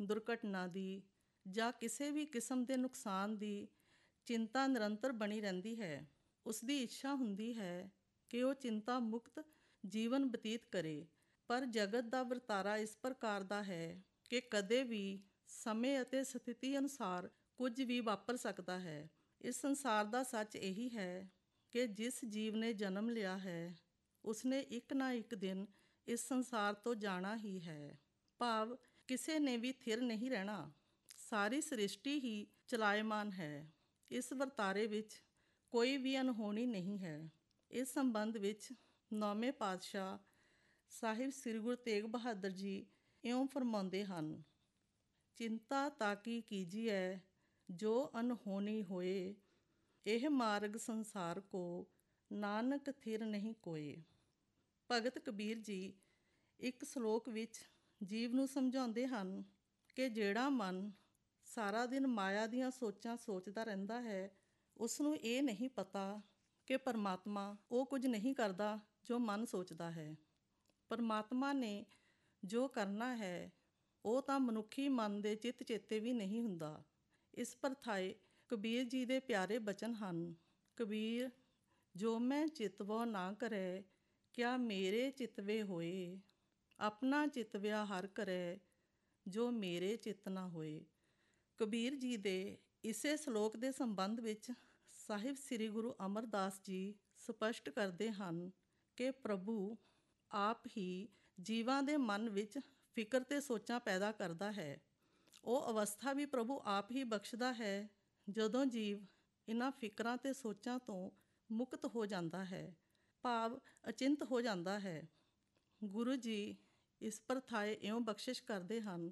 ਦੁਰਘਟਨਾ ਦੀ ਜਾਂ ਕਿਸੇ ਵੀ ਕਿਸਮ ਦੇ ਨੁਕਸਾਨ ਦੀ ਚਿੰਤਾ ਨਿਰੰਤਰ ਬਣੀ ਰਹਿੰਦੀ ਹੈ। ਉਸ ਦੀ ਇੱਛਾ ਹੁੰਦੀ ਹੈ ਕਿ ਉਹ ਚਿੰਤਾ ਮੁਕਤ ਜੀਵਨ ਬਤੀਤ ਕਰੇ, ਪਰ ਜਗਤ ਦਾ ਵਰਤਾਰਾ ਇਸ ਪ੍ਰਕਾਰ ਦਾ ਹੈ ਕਿ ਕਦੇ ਵੀ ਸਮੇਂ ਅਤੇ ਸਥਿਤੀ ਅਨੁਸਾਰ ਕੁਝ ਵੀ ਵਾਪਰ ਸਕਦਾ ਹੈ। ਇਸ ਸੰਸਾਰ ਦਾ ਸੱਚ ਇਹੀ ਹੈ ਕਿ ਜਿਸ ਜੀਵ ਨੇ ਜਨਮ ਲਿਆ ਹੈ ਉਸਨੇ ਇੱਕ ਨਾ ਇੱਕ ਦਿਨ ਇਸ ਸੰਸਾਰ ਤੋਂ ਜਾਣਾ ਹੀ ਹੈ। ਭਾਵ ਕਿਸੇ ਨੇ ਵੀ ਥਿਰ ਨਹੀਂ ਰਹਿਣਾ, ਸਾਰੀ ਸ੍ਰਿਸ਼ਟੀ ਹੀ ਚਲਾਇਮਾਨ ਹੈ। ਇਸ ਵਰਤਾਰੇ ਵਿੱਚ ਕੋਈ ਵੀ ਅਣਹੋਣੀ ਨਹੀਂ ਹੈ। ਇਸ ਸੰਬੰਧ ਵਿੱਚ 9ਵੇਂ ਪਾਤਸ਼ਾਹ ਸਾਹਿਬ ਸ੍ਰੀ ਗੁਰੂ ਤੇਗ ਬਹਾਦਰ ਜੀ ਇਉਂ ਫਰਮਾਉਂਦੇ ਹਨ: ਚਿੰਤਾ ਤਾਕੀ ਕੀਜੀਐ ਜੋ ਅਨਹੋਣੀ ਹੋਏ, ਇਹ ਮਾਰਗ ਸੰਸਾਰ ਕੋ ਨਾਨਕ ਥਿਰ ਨਹੀਂ ਕੋਏ। ਭਗਤ ਕਬੀਰ ਜੀ ਇੱਕ ਸ਼ਲੋਕ ਵਿੱਚ ਜੀਵ ਨੂੰ ਸਮਝਾਉਂਦੇ ਹਨ ਕਿ ਜਿਹੜਾ ਮਨ ਸਾਰਾ ਦਿਨ ਮਾਇਆ ਦੀਆਂ ਸੋਚਾਂ ਸੋਚਦਾ ਰਹਿੰਦਾ ਹੈ, ਉਸ ਨੂੰ ਇਹ ਨਹੀਂ ਪਤਾ ਕਿ ਪਰਮਾਤਮਾ ਉਹ ਕੁਝ ਨਹੀਂ ਕਰਦਾ ਜੋ ਮਨ ਸੋਚਦਾ ਹੈ। ਪਰਮਾਤਮਾ ਨੇ ਜੋ ਕਰਨਾ ਹੈ ਉਹ ਤਾਂ ਮਨੁੱਖੀ ਮਨ ਦੇ ਚਿੱਤ ਚੇਤੇ ਵੀ ਨਹੀਂ ਹੁੰਦਾ। ਇਸ ਪਰਥਾਏ ਕਬੀਰ ਜੀ ਦੇ ਪਿਆਰੇ ਬਚਨ ਹਨ: ਕਬੀਰ ਜੋ ਮੈਂ ਚਿਤਵੋ ਨਾ ਕਰੈ, ਕਿਆ ਮੇਰੇ ਚਿਤਵੇ ਹੋਏ, ਆਪਣਾ ਚਿਤਵਿਆ ਹਰ ਕਰੈ, ਜੋ ਮੇਰੇ ਚਿੱਤ ਨਾ ਹੋਏ। ਕਬੀਰ ਜੀ ਦੇ ਇਸੇ ਸ਼ਲੋਕ ਦੇ ਸੰਬੰਧ ਵਿੱਚ ਸਾਹਿਬ ਸ੍ਰੀ ਗੁਰੂ ਅਮਰਦਾਸ ਜੀ ਸਪਸ਼ਟ ਕਰਦੇ ਹਨ ਕਿ ਪ੍ਰਭੂ ਆਪ ਹੀ ਜੀਵਾਂ ਦੇ ਮਨ ਵਿੱਚ ਫਿਕਰ ਤੇ ਸੋਚਾਂ ਪੈਦਾ ਕਰਦਾ ਹੈ। ਉਹ ਅਵਸਥਾ ਵੀ ਪ੍ਰਭੂ ਆਪ ਹੀ ਬਖਸ਼ਦਾ ਹੈ ਜਦੋਂ ਜੀਵ ਇਹਨਾਂ ਫਿਕਰਾਂ ਤੇ ਸੋਚਾਂ ਤੋਂ ਮੁਕਤ ਹੋ ਜਾਂਦਾ ਹੈ, ਭਾਵ ਅਚਿੰਤ ਹੋ ਜਾਂਦਾ ਹੈ। ਗੁਰੂ ਜੀ ਇਸ ਪਰਥਾਏ ਇਉਂ ਬਖਸ਼ਿਸ਼ ਕਰਦੇ ਹਨ: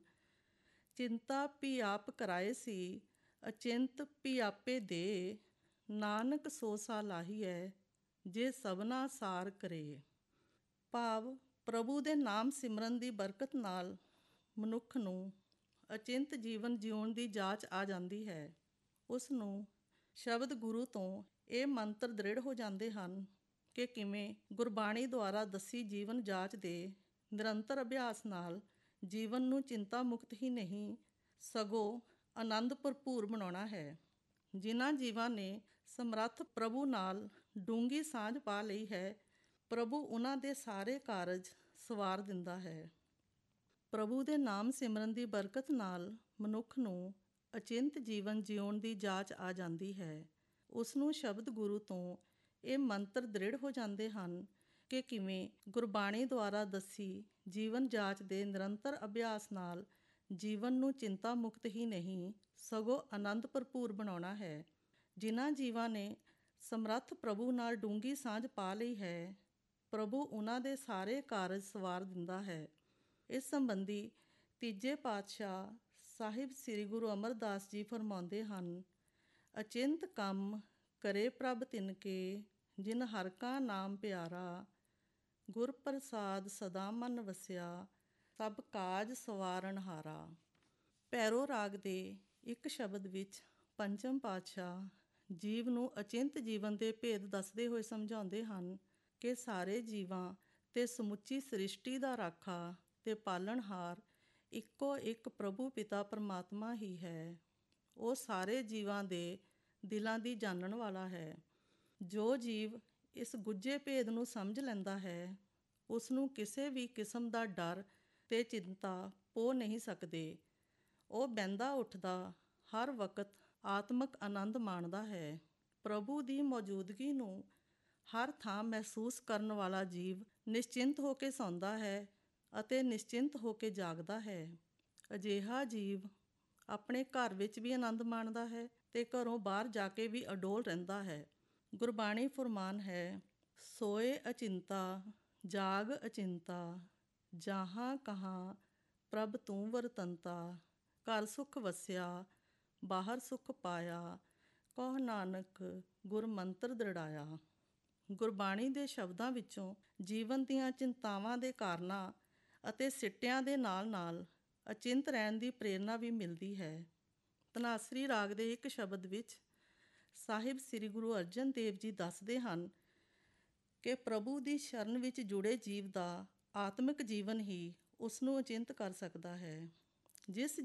ਚਿੰਤਾ ਭੀ ਆਪ ਕਰਾਏ ਸੀ, ਅਚਿੰਤ ਭੀ ਆਪੇ ਦੇ, ਨਾਨਕ ਸੋ ਸਾਲਾਹੀਐ, ਜੇ ਸਭਨਾ ਸਾਰ ਕਰੇ। ਭਾਵ ਪ੍ਰਭੂ ਦੇ ਨਾਮ ਸਿਮਰਨ ਦੀ ਬਰਕਤ ਨਾਲ ਮਨੁੱਖ ਨੂੰ ਅਚਿੰਤ ਜੀਵਨ ਜਿਉਣ ਦੀ ਜਾਚ ਆ ਜਾਂਦੀ ਹੈ। ਉਸ ਨੂੰ ਸ਼ਬਦ ਗੁਰੂ ਤੋਂ ਇਹ ਮੰਤਰ ਦ੍ਰਿੜ ਹੋ ਜਾਂਦੇ ਹਨ ਕਿ ਕਿਵੇਂ ਗੁਰਬਾਣੀ ਦੁਆਰਾ ਦੱਸੀ ਜੀਵਨ ਜਾਚ ਦੇ ਨਿਰੰਤਰ ਅਭਿਆਸ ਨਾਲ ਜੀਵਨ ਨੂੰ ਚਿੰਤਾ ਮੁਕਤ ਹੀ ਨਹੀਂ ਸਗੋਂ ਆਨੰਦ ਭਰਪੂਰ ਬਣਾਉਣਾ ਹੈ। ਜਿਨ੍ਹਾਂ ਜੀਵਾਂ ਨੇ ਸਮਰੱਥ ਪ੍ਰਭੂ ਨਾਲ ਡੂੰਘੀ ਸਾਂਝ ਪਾ ਲਈ ਹੈ, ਪ੍ਰਭੂ ਉਹਨਾਂ ਦੇ ਸਾਰੇ ਕਾਰਜ ਸਵਾਰ ਦਿੰਦਾ ਹੈ। ਪ੍ਰਭੂ ਦੇ ਨਾਮ ਸਿਮਰਨ ਦੀ ਬਰਕਤ ਨਾਲ ਮਨੁੱਖ ਨੂੰ ਅਚਿੰਤ ਜੀਵਨ ਜਿਉਣ ਦੀ ਜਾਚ ਆ ਜਾਂਦੀ ਹੈ। ਉਸ ਨੂੰ ਸ਼ਬਦ ਗੁਰੂ ਤੋਂ ਇਹ ਮੰਤਰ ਦ੍ਰਿੜ ਹੋ ਜਾਂਦੇ ਹਨ ਕਿ ਕਿਵੇਂ ਗੁਰਬਾਣੀ ਦੁਆਰਾ ਦੱਸੀ ਜੀਵਨ ਜਾਚ ਦੇ ਨਿਰੰਤਰ ਅਭਿਆਸ ਨਾਲ ਜੀਵਨ ਨੂੰ ਚਿੰਤਾ ਮੁਕਤ ਹੀ ਨਹੀਂ ਸਗੋਂ ਆਨੰਦ ਭਰਪੂਰ ਬਣਾਉਣਾ ਹੈ। ਜਿਨ੍ਹਾਂ ਜੀਵਾਂ ਨੇ ਸਮਰੱਥ ਪ੍ਰਭੂ ਨਾਲ ਡੂੰਘੀ ਸਾਂਝ ਪਾ ਲਈ ਹੈ, ਪ੍ਰਭੂ ਉਹਨਾਂ ਦੇ ਸਾਰੇ ਕਾਰਜ ਸਵਾਰ ਦਿੰਦਾ ਹੈ। ਇਸ ਸੰਬੰਧੀ 3 ਪਾਤਸ਼ਾਹ ਸਾਹਿਬ ਸ੍ਰੀ ਗੁਰੂ ਅਮਰਦਾਸ ਜੀ ਫਰਮਾਉਂਦੇ ਹਨ: ਅਚਿੰਤ ਕੰਮ ਕਰੇ ਪ੍ਰਭ ਤਿਨਕੇ, ਜਿਨ ਹਰਿ ਕਾ ਨਾਮ ਪਿਆਰਾ, ਗੁਰ ਪ੍ਰਸਾਦ ਸਦਾ ਮਨ ਵਸਿਆ, ਸਭ ਕਾਜ ਸਵਾਰਨ ਹਾਰਾ। ਭੈਰੋ ਰਾਗ ਦੇ ਇੱਕ ਸ਼ਬਦ ਵਿੱਚ ਪੰਚਮ ਪਾਤਸ਼ਾਹ ਜੀਵ ਨੂੰ ਅਚਿੰਤ ਜੀਵਨ ਦੇ ਭੇਦ ਦੱਸਦੇ ਹੋਏ ਸਮਝਾਉਂਦੇ ਹਨ ਕਿ ਸਾਰੇ ਜੀਵਾਂ ਤੇ ਸਮੁੱਚੀ ਸ੍ਰਿਸ਼ਟੀ ਦਾ ਰਾਖਾ ਤੇ ਪਾਲਣਹਾਰ ਇੱਕੋ ਇੱਕ ਪ੍ਰਭੂ ਪਿਤਾ ਪਰਮਾਤਮਾ ਹੀ ਹੈ। ਉਹ ਸਾਰੇ ਜੀਵਾਂ ਦੇ ਦਿਲਾਂ ਦੀ ਜਾਣਨ ਵਾਲਾ ਹੈ। ਜੋ ਜੀਵ ਇਸ ਗੁੱਝੇ ਭੇਦ ਨੂੰ ਸਮਝ ਲੈਂਦਾ ਹੈ, ਉਸ ਨੂੰ ਕਿਸੇ ਵੀ ਕਿਸਮ ਦਾ ਡਰ ਤੇ ਚਿੰਤਾ ਪੋ ਨਹੀਂ ਸਕਦੇ। ਉਹ ਬਹਿੰਦਾ ਉੱਠਦਾ ਹਰ ਵਕਤ ਆਤਮਕ ਆਨੰਦ ਮਾਣਦਾ ਹੈ। ਪ੍ਰਭੂ ਦੀ ਮੌਜੂਦਗੀ ਨੂੰ ਹਰ ਥਾਂ ਮਹਿਸੂਸ ਕਰਨ ਵਾਲਾ ਜੀਵ ਨਿਸ਼ਚਿੰਤ ਹੋ ਕੇ ਸੌਂਦਾ ਹੈ ਅਤੇ ਨਿਸ਼ਚਿੰਤ ਹੋ ਕੇ ਜਾਗਦਾ ਹੈ। ਅਜਿਹਾ ਜੀਵ ਆਪਣੇ ਘਰ ਵਿੱਚ ਵੀ ਆਨੰਦ ਮਾਣਦਾ ਹੈ ਤੇ ਘਰੋਂ ਬਾਹਰ ਜਾ ਕੇ ਵੀ ਅਡੋਲ ਰਹਿੰਦਾ ਹੈ। ਗੁਰਬਾਣੀ ਫੁਰਮਾਨ ਹੈ: ਸੋਏ ਅਚਿੰਤਾ ਜਾਗ ਅਚਿੰਤਾ, ਜਹਾਂ ਕਹਾਂ ਪ੍ਰਭ ਤੂੰ ਵਰਤੰਤਾ, ਘਰ ਸੁਖ ਵਸਿਆ ਬਾਹਰ ਸੁਖ ਪਾਇਆ, ਕਹੋ ਨਾਨਕ ਗੁਰ ਮੰਤਰ ਦ੍ਰਿੜਾਇਆ। ਗੁਰਬਾਣੀ ਦੇ ਸ਼ਬਦਾਂ ਵਿੱਚੋਂ ਜੀਵਨ ਦੀਆਂ ਚਿੰਤਾਵਾਂ ਦੇ ਕਾਰਨਾਂ ਅਤੇ ਸਿੱਟਿਆਂ ਦੇ ਨਾਲ ਨਾਲ ਅਚਿੰਤ ਰਹਿਣ ਦੀ ਪ੍ਰੇਰਨਾ ਵੀ ਮਿਲਦੀ ਹੈ। ਧਨਾਸਰੀ ਰਾਗ ਦੇ ਇੱਕ ਸ਼ਬਦ ਵਿੱਚ ਸਾਹਿਬ ਸ੍ਰੀ ਗੁਰੂ ਅਰਜਨ ਦੇਵ ਜੀ ਦੱਸਦੇ ਹਨ ਕਿ ਪ੍ਰਭੂ ਦੀ ਸ਼ਰਨ ਵਿੱਚ ਜੁੜੇ ਜੀਵ ਦਾ ਆਤਮਿਕ ਜੀਵਨ ਹੀ ਉਸ ਨੂੰ ਅਚਿੰਤ ਕਰ ਸਕਦਾ ਹੈ। ਜਿਸ